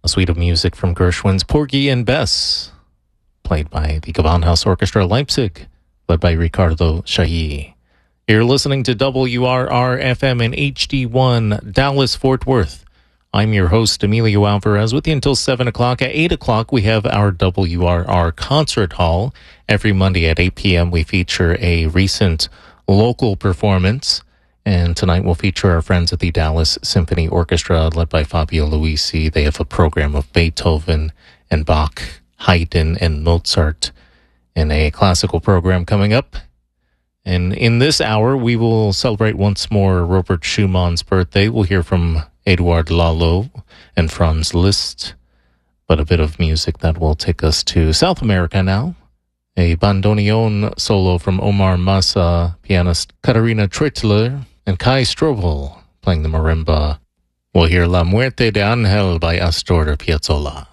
A suite of music from Gershwin's Porgy and Bess, played by the Gewandhaus Orchestra Leipzig, led by Ricardo Chailly. You're listening to WRR-FM in HD1, Dallas-Fort Worth. I'm your host, Emilio Alvarez, with you until 7 o'clock. At 8 o'clock, we have our WRR Concert Hall. Every Monday at 8 p.m., we feature a recent local performance. And tonight we'll feature our friends at the Dallas Symphony Orchestra, led by Fabio Luisi. They have a program of Beethoven and Bach, Haydn and Mozart, and a classical program coming up. And in this hour, we will celebrate once more Robert Schumann's birthday. We'll hear from Edouard Lalo and Franz Liszt, but a bit of music that will take us to South America now. A bandoneon solo from Omar Massa, pianist Katarina Treutler, and Kai Strobel playing the marimba. We'll hear La Muerte de Angel by Astor Piazzolla.